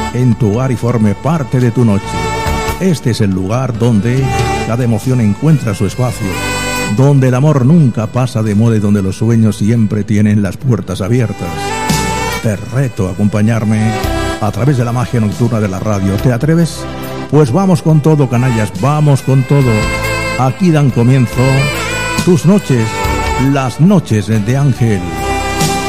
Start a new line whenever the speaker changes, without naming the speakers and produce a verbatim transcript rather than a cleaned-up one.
en tu hogar y forme parte de tu noche. Este es el lugar donde cada emoción encuentra su espacio, donde el amor nunca pasa de moda y donde los sueños siempre tienen las puertas abiertas. Te reto a acompañarme a través de la magia nocturna de la radio. ¿Te atreves? Pues vamos con todo, canallas, vamos con todo. Aquí dan comienzo tus noches, las noches de Ángel.